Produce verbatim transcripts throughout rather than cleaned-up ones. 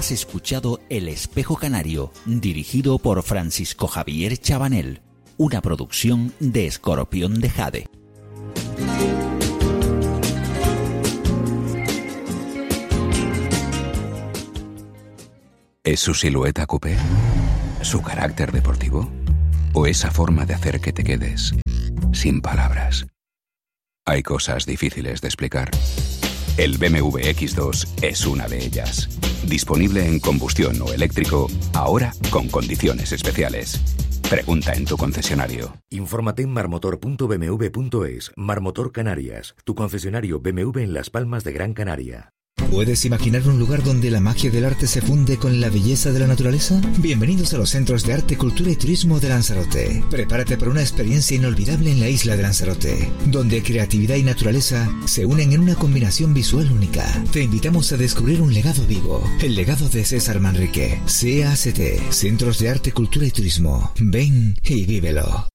Has escuchado El Espejo Canario, dirigido por Francisco Javier Chabanel, una producción de Escorpión de Jade. ¿Es su silueta coupé? ¿Su carácter deportivo? ¿O esa forma de hacer que te quedes sin palabras? Hay cosas difíciles de explicar. El B M W X dos es una de ellas. Disponible en combustión o eléctrico, ahora con condiciones especiales. Pregunta en tu concesionario. Infórmate en marmotor punto b m w punto es. Marmotor Canarias, tu concesionario B M W en Las Palmas de Gran Canaria. ¿Puedes imaginar un lugar donde la magia del arte se funde con la belleza de la naturaleza? Bienvenidos a los Centros de Arte, Cultura y Turismo de Lanzarote. Prepárate para una experiencia inolvidable en la isla de Lanzarote, donde creatividad y naturaleza se unen en una combinación visual única. Te invitamos a descubrir un legado vivo, el legado de César Manrique. C A C T, Centros de Arte, Cultura y Turismo. Ven y vívelo.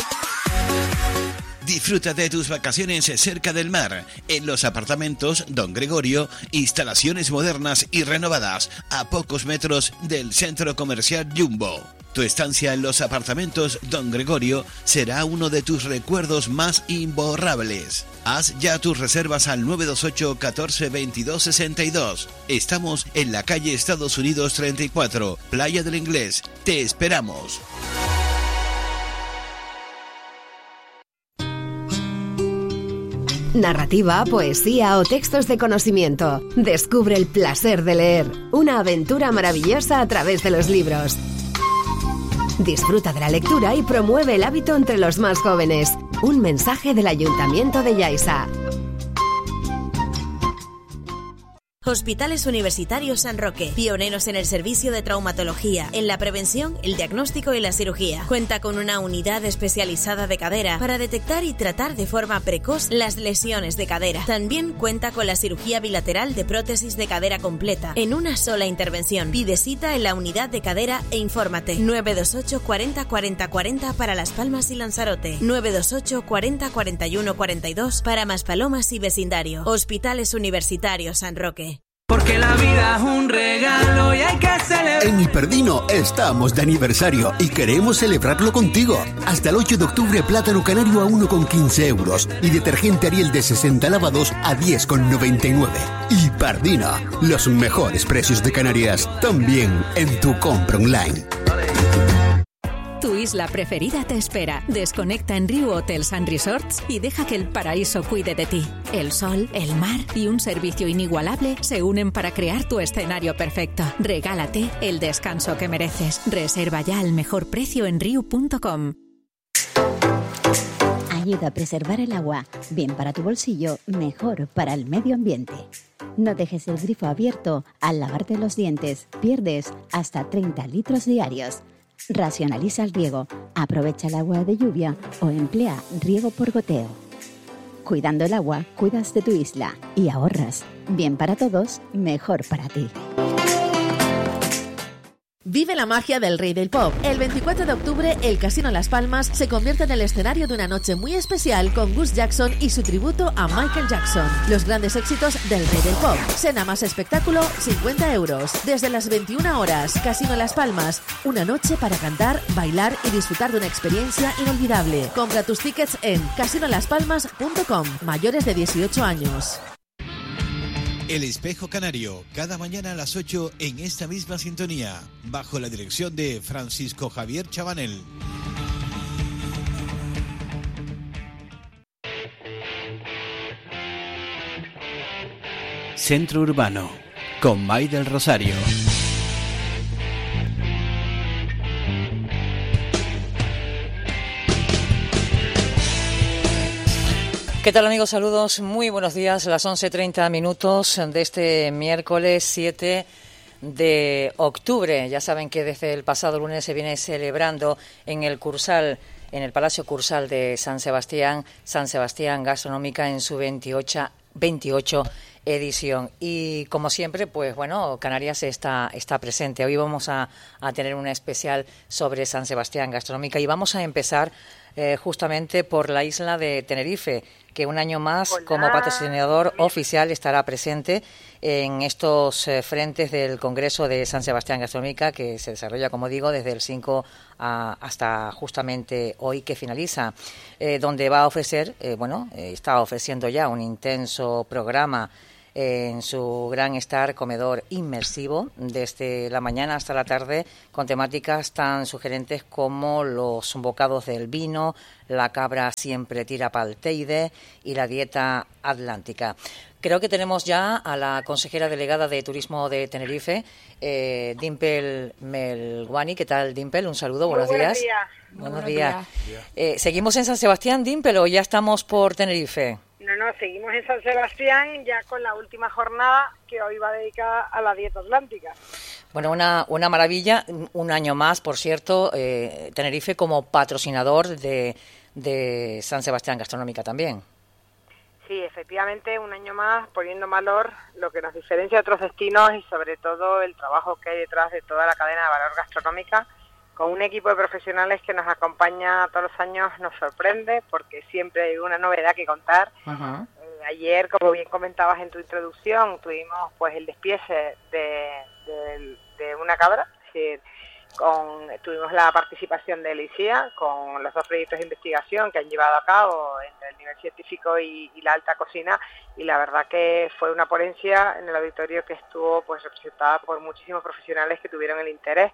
Disfruta de tus vacaciones cerca del mar, en los apartamentos Don Gregorio, instalaciones modernas y renovadas, a pocos metros del centro comercial Jumbo. Tu estancia en los apartamentos Don Gregorio será uno de tus recuerdos más imborrables. Haz ya tus reservas al nueve dos ocho, catorce, veintidós, sesenta y dos. Estamos en la calle Estados Unidos treinta y cuatro, Playa del Inglés. Te esperamos. Narrativa, poesía o textos de conocimiento. Descubre el placer de leer. Una aventura maravillosa a través de los libros. Disfruta de la lectura y promueve el hábito entre los más jóvenes. Un mensaje del Ayuntamiento de Yaiza. Hospitales Universitarios San Roque, pioneros en el servicio de traumatología, en la prevención, el diagnóstico y la cirugía. Cuenta con una unidad especializada de cadera para detectar y tratar de forma precoz las lesiones de cadera. También cuenta con la cirugía bilateral de prótesis de cadera completa en una sola intervención. Pide cita en la unidad de cadera e infórmate. nueve dos ocho, cuarenta, cuarenta, cuarenta para Las Palmas y Lanzarote. nueve dos ocho, cuarenta, cuarenta y uno, cuarenta y dos para Maspalomas y vecindario. Hospitales Universitarios San Roque. Porque la vida es un regalo y hay que celebrar. En Hiperdino estamos de aniversario y queremos celebrarlo contigo. Hasta el ocho de octubre, plátano canario a uno con quince euros y detergente Ariel de sesenta lavados a diez con noventa y nueve. Hiperdino, los mejores precios de Canarias, también en tu compra online. Tu isla preferida te espera. Desconecta en Riu Hotels and Resorts y deja que el paraíso cuide de ti. El sol, el mar y un servicio inigualable se unen para crear tu escenario perfecto. Regálate el descanso que mereces. Reserva ya al mejor precio en riu punto com. Ayuda a preservar el agua. Bien para tu bolsillo, mejor para el medio ambiente. No dejes el grifo abierto. Al lavarte los dientes, pierdes hasta treinta litros diarios. Racionaliza el riego, aprovecha el agua de lluvia o emplea riego por goteo. Cuidando el agua, cuidas de tu isla y ahorras. Bien para todos, mejor para ti. Vive la magia del Rey del Pop. El veinticuatro de octubre, el Casino Las Palmas se convierte en el escenario de una noche muy especial con Gus Jackson y su tributo a Michael Jackson. Los grandes éxitos del Rey del Pop. Cena más espectáculo, cincuenta euros. Desde las veintiuna horas, Casino Las Palmas. Una noche para cantar, bailar y disfrutar de una experiencia inolvidable. Compra tus tickets en casino las palmas punto com. Mayores de dieciocho años. El Espejo Canario, cada mañana a las ocho en esta misma sintonía, bajo la dirección de Francisco Javier Chabanel. Centro Urbano, con May del Rosario. ¿Qué tal, amigos? Saludos, muy buenos días. Las once treinta minutos de este miércoles siete de octubre. Ya saben que desde el pasado lunes se viene celebrando en el Cursal, en el Palacio Cursal de San Sebastián, San Sebastián Gastronómica en su veintiocho edición. Y como siempre, pues bueno, Canarias está, está presente. Hoy vamos a, a tener una especial sobre San Sebastián gastronómica y vamos a empezar eh, justamente por la isla de Tenerife, que un año más Hola. como patrocinador oficial estará presente en estos eh, frentes del Congreso de San Sebastián Gastronómica, que se desarrolla, como digo, desde el cinco a, hasta justamente hoy que finaliza, eh, donde va a ofrecer, eh, bueno, eh, está ofreciendo ya un intenso programa en su gran estar comedor inmersivo desde la mañana hasta la tarde, con temáticas tan sugerentes como los bocados del vino, la cabra siempre tira pa'l Teide y la dieta atlántica. Creo que tenemos ya a la consejera delegada de Turismo de Tenerife, eh, Dimpel Melguani. ¿Qué tal, Dimpel? Un saludo, buenos, buenos días. días. Buenos, buenos días. días. Eh, ¿Seguimos en San Sebastián, Dimpel, o ya estamos por Tenerife? No, no, seguimos en San Sebastián ya con la última jornada que hoy va dedicada a la dieta atlántica. Bueno, una, una maravilla, un año más, por cierto, eh, Tenerife como patrocinador de, de San Sebastián Gastronómica también. Sí, efectivamente, un año más poniendo en valor lo que nos diferencia de otros destinos y sobre todo el trabajo que hay detrás de toda la cadena de valor gastronómica, con un equipo de profesionales que nos acompaña todos los años. Nos sorprende porque siempre hay una novedad que contar. Uh-huh. Eh, ayer, como bien comentabas en tu introducción, tuvimos pues el despiece de, de, de una cabra, es decir, con, tuvimos la participación de Elisía con los dos proyectos de investigación que han llevado a cabo entre el nivel científico y, y la alta cocina, y la verdad que fue una ponencia en el auditorio que estuvo pues representada por muchísimos profesionales que tuvieron el interés.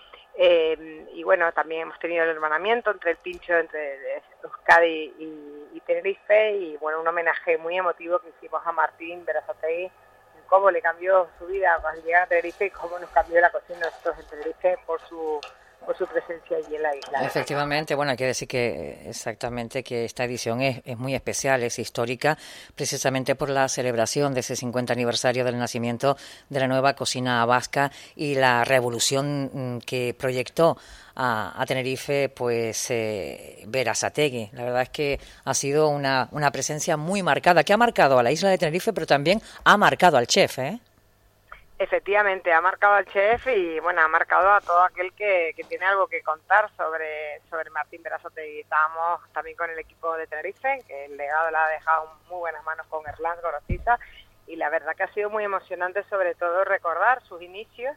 Eh, y bueno, también hemos tenido el hermanamiento entre el pincho entre Euskadi y, y Tenerife, y bueno, un homenaje muy emotivo que hicimos a Martín Berasategui, cómo le cambió su vida al llegar a Tenerife y cómo nos cambió la cocina nosotros en Tenerife por su por su presencia allí en la isla. Efectivamente, bueno, hay que decir que exactamente que esta edición es, es muy especial, es histórica, precisamente por la celebración de ese cincuenta aniversario del nacimiento de la nueva cocina vasca y la revolución que proyectó a, a Tenerife, pues eh, Berasategui. La verdad es que ha sido una, una presencia muy marcada, que ha marcado a la isla de Tenerife, pero también ha marcado al chef, ¿eh? Efectivamente, ha marcado al chef y bueno, ha marcado a todo aquel que, que tiene algo que contar sobre, sobre Martín Berasategui. Estábamos también con el equipo de Tenerife, que el legado la ha dejado en muy buenas manos con Erlán Gorostiza, y la verdad que ha sido muy emocionante, sobre todo recordar sus inicios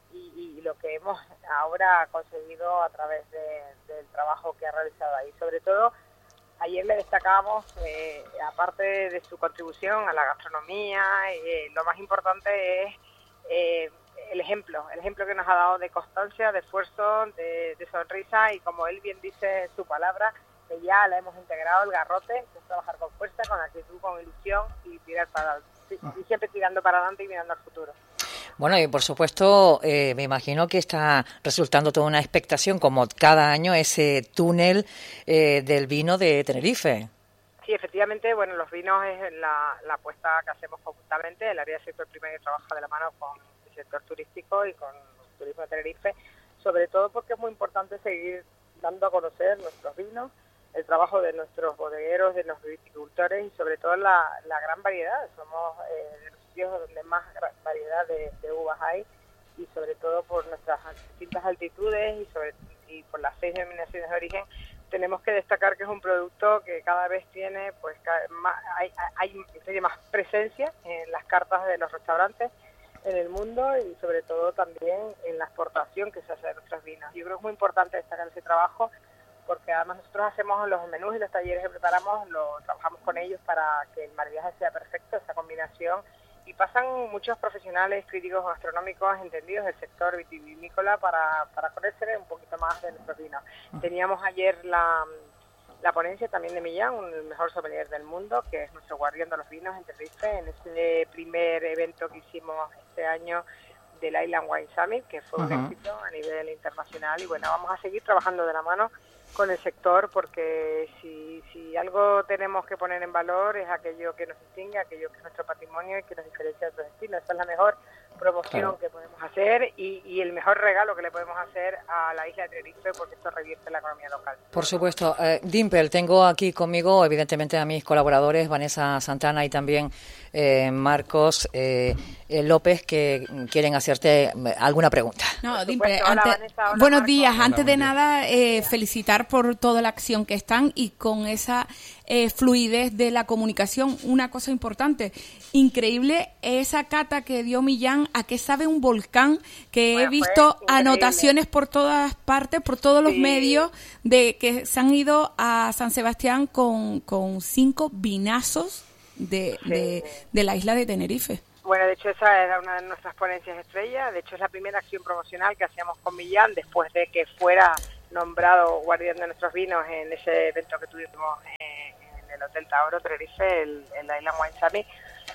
y, y lo que hemos ahora conseguido a través de, del trabajo que ha realizado ahí. Sobre todo, ayer le destacábamos, eh, aparte de su contribución a la gastronomía, eh, lo más importante es Eh, el ejemplo, el ejemplo que nos ha dado de constancia, de esfuerzo, de, de sonrisa, y como él bien dice en su palabra, que ya la hemos integrado el garrote, que es trabajar con fuerza, con actitud, con ilusión y tirar para y siempre tirando para adelante y mirando al futuro. Bueno, y por supuesto, eh, me imagino que está resultando toda una expectación, como cada año, ese túnel eh, del vino de Tenerife. Sí, efectivamente, bueno, los vinos es la, la apuesta que hacemos conjuntamente. El área del sector primario trabaja de la mano con el sector turístico y con el turismo de Tenerife, sobre todo porque es muy importante seguir dando a conocer nuestros vinos, el trabajo de nuestros bodegueros, de nuestros viticultores y sobre todo la, la gran variedad. Somos eh, de los sitios donde más variedad de, de uvas hay, y sobre todo por nuestras distintas altitudes y, sobre, y por las seis denominaciones de origen, tenemos que destacar que es un producto que cada vez tiene, pues más, hay, hay, hay más presencia en las cartas de los restaurantes en el mundo, y sobre todo también en la exportación que se hace de nuestros vinos. Yo creo que es muy importante destacar ese trabajo, porque además nosotros hacemos los menús y los talleres que preparamos, lo trabajamos con ellos para que el maridaje sea perfecto, esa combinación, y pasan muchos profesionales, críticos gastronómicos entendidos del sector vitivinícola para, para conocer un poquito más de nuestros vinos. Teníamos ayer la, la ponencia también de Millán, el mejor sommelier del mundo, que es nuestro guardián de los vinos en Tenerife, en ese primer evento que hicimos este año del Island Wine Summit, que fue un uh-huh. éxito a nivel internacional. Y bueno, vamos a seguir trabajando de la mano con el sector, porque si, si algo tenemos que poner en valor es aquello que nos distingue, aquello que es nuestro patrimonio y que nos diferencia de otros destinos. Esa es la mejor promoción claro. que podemos hacer crecer y, y el mejor regalo que le podemos hacer a la isla de Tenerife, porque esto revierte la economía local. Por supuesto. Eh, Dimple, tengo aquí conmigo, evidentemente, a mis colaboradores, Vanessa Santana y también eh, Marcos eh, eh, López, que quieren hacerte alguna pregunta. No, Dimple, hola, antes, Vanessa, hola, buenos Marcos. días. Hola, antes de días. nada, eh, felicitar por toda la acción que están y con esa eh, fluidez de la comunicación. Una cosa importante, increíble esa cata que dio Millán, a qué sabe un volcán, que bueno, he visto anotaciones por todas partes, por todos los sí. medios, de que se han ido a San Sebastián con, con cinco vinazos de, sí. de, de la isla de Tenerife. Bueno, de hecho esa era una de nuestras ponencias estrella, de hecho es la primera acción promocional que hacíamos con Millán después de que fuera nombrado guardián de nuestros vinos en ese evento que tuvimos en, en el Hotel Tauro Tenerife, el, el Island Wine Summit,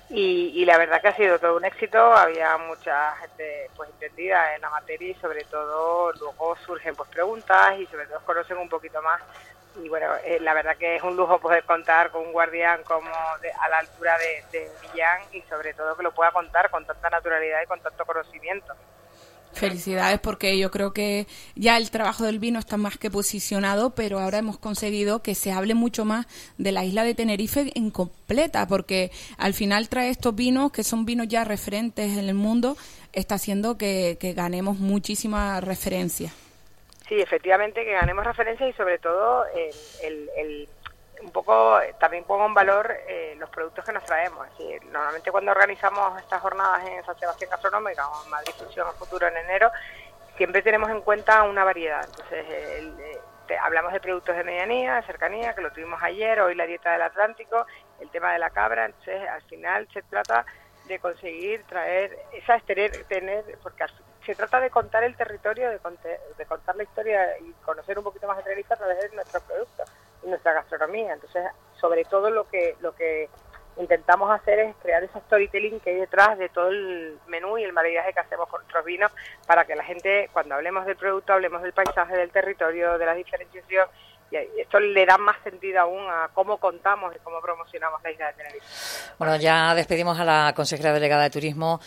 y, y la verdad que ha sido todo un éxito, había mucha gente pues entendida en la materia y sobre todo luego surgen pues preguntas y sobre todo conocen un poquito más. Y bueno, eh, la verdad que es un lujo poder contar con un guardián como de, a la altura de, de Millán y sobre todo que lo pueda contar con tanta naturalidad y con tanto conocimiento. Felicidades, porque yo creo que ya el trabajo del vino está más que posicionado, pero ahora hemos conseguido que se hable mucho más de la isla de Tenerife en completa, porque al final trae estos vinos que son vinos ya referentes en el mundo, está haciendo que, que ganemos muchísima referencia. Sí, efectivamente, que ganemos referencia y sobre todo el, el, el, un poco también pongo en valor eh, los productos que nos traemos. Es decir, normalmente cuando organizamos estas jornadas en San Sebastián Gastronómica o en Madrid Fusión a Futuro en enero, siempre tenemos en cuenta una variedad. Entonces, el, te, hablamos de productos de medianía, de cercanía, que lo tuvimos ayer, hoy la dieta del Atlántico, el tema de la cabra. Entonces, al final se trata de conseguir traer esa tener, tener porque al se trata de contar el territorio, de, conte, de contar la historia y conocer un poquito más de Tenerife a través de nuestros productos y nuestra gastronomía. Entonces, sobre todo lo que lo que intentamos hacer es crear ese storytelling que hay detrás de todo el menú y el maridaje que hacemos con nuestros vinos, para que la gente, cuando hablemos del producto, hablemos del paisaje, del territorio, de la diferenciación, y esto le da más sentido aún a cómo contamos y cómo promocionamos la isla de Tenerife. Bueno, ya despedimos a la consejera delegada de Turismo,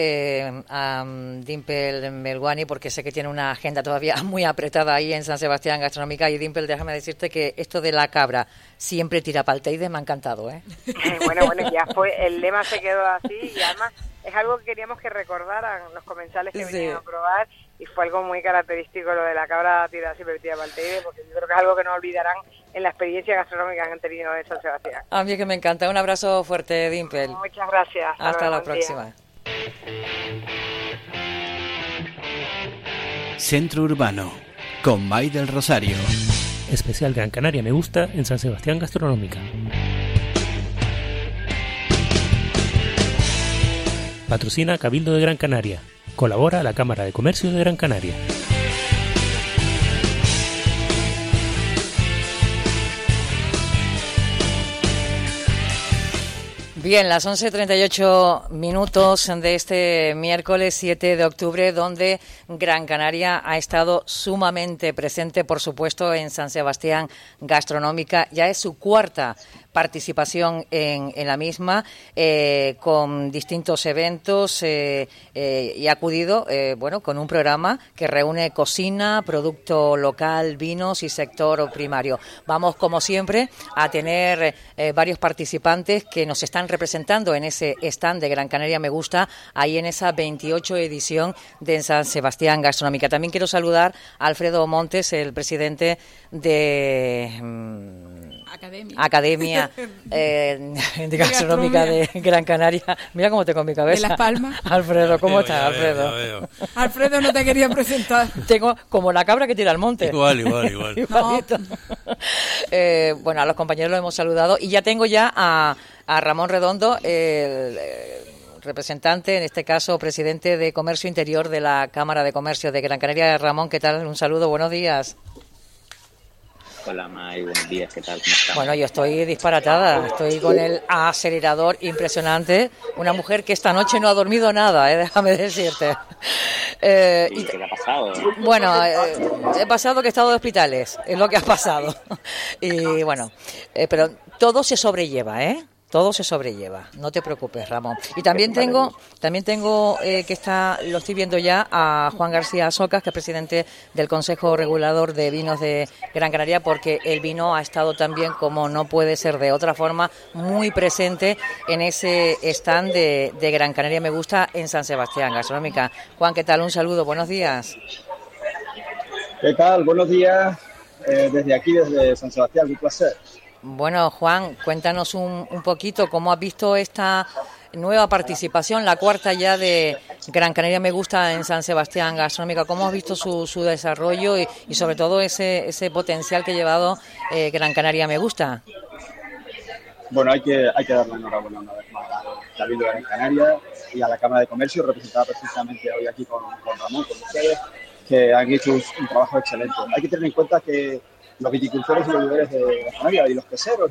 eh, a Dimple Melguani, porque sé que tiene una agenda todavía muy apretada ahí en San Sebastián Gastronómica. Y Dimple, déjame decirte que esto de la cabra siempre tira pa'l teide, me ha encantado, ¿eh? Bueno, bueno, ya fue, el lema se quedó así y además es algo que queríamos que recordaran los comensales que sí. venían a probar. Y fue algo muy característico lo de la cabra tirada siempre tira pa'l teide, porque yo creo que es algo que no olvidarán en la experiencia gastronómica que han tenido en San Sebastián. A mí que me encanta. Un abrazo fuerte, Dimple. Muchas gracias. Hasta, Hasta la próxima. Día. Centro Urbano, con May del Rosario. Especial Gran Canaria Me Gusta en San Sebastián Gastronómica. Patrocina Cabildo de Gran Canaria. Colabora la Cámara de Comercio de Gran Canaria. Bien, las once treinta y ocho minutos de este miércoles siete de octubre, donde Gran Canaria ha estado sumamente presente, por supuesto, en San Sebastián Gastronómica. Ya es su cuarta participación en, en la misma, eh, con distintos eventos eh, eh, y ha acudido, eh, bueno, con un programa que reúne cocina, producto local, vinos y sector primario. Vamos, como siempre, a tener eh, varios participantes que nos están representando en ese stand de Gran Canaria Me Gusta, ahí en esa veintiocho edición de San Sebastián Gastronómica. También quiero saludar a Alfredo Montes, el presidente de mmm, Academia, Academia eh, de Gastronómica de Gran Canaria. Mira cómo te con mi cabeza. De Las Palmas. Alfredo, ¿cómo estás, ya Alfredo? Veo, ya veo. Alfredo, no te quería presentar. Tengo como la cabra que tira al monte. Igual, igual, igual. Igualito. No. Eh, bueno, a los compañeros los hemos saludado y ya tengo ya a, a Ramón Redondo, el, el representante, en este caso presidente de Comercio Interior de la Cámara de Comercio de Gran Canaria. Ramón, ¿qué tal? Un saludo, buenos días. Hola, May, buenos días, ¿qué tal? ¿Cómo estás? Bueno, yo estoy disparatada, estoy con el acelerador impresionante. Una mujer que esta noche no ha dormido nada, ¿eh? Déjame decirte. Eh, ¿Y qué te ha pasado? Bueno, eh, he pasado que he estado de hospitales, es lo que ha pasado. Y bueno, eh, pero todo se sobrelleva, ¿eh? todo se sobrelleva, no te preocupes, Ramón. Y también tengo, también tengo eh, que está, lo estoy viendo ya, a Juan García Socas, que es presidente del Consejo Regulador de Vinos de Gran Canaria, porque el vino ha estado también, como no puede ser de otra forma, muy presente en ese stand de, de Gran Canaria Me Gusta en San Sebastián, Gastronómica. Juan, ¿qué tal? Un saludo, buenos días. ¿Qué tal? Buenos días eh, desde aquí, desde San Sebastián, un placer. Bueno, Juan, cuéntanos un, un poquito cómo has visto esta nueva participación, la cuarta ya de Gran Canaria Me Gusta en San Sebastián Gastronómica. ¿Cómo has visto su, su desarrollo y, y sobre todo ese, ese potencial que ha llevado eh, Gran Canaria Me Gusta? Bueno, hay que, hay que darle enhorabuena una vez más al Cabildo de Gran Canaria y a la Cámara de Comercio, representada precisamente hoy aquí con, con Ramón, con ustedes, que han hecho un, un trabajo excelente. Hay que tener en cuenta que los viticultores y los viveros de Gran Canaria y los queseros